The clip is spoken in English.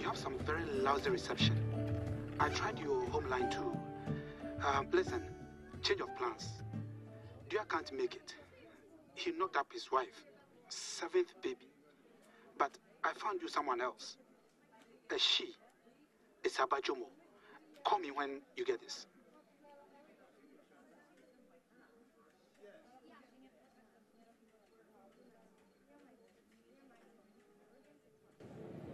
have some very lousy reception. I tried your home line too. Listen, change of plans. Dear can't make it. He knocked up his wife, 7th baby. But I found you someone else. A she. It's Abajomo. Call me when you get this.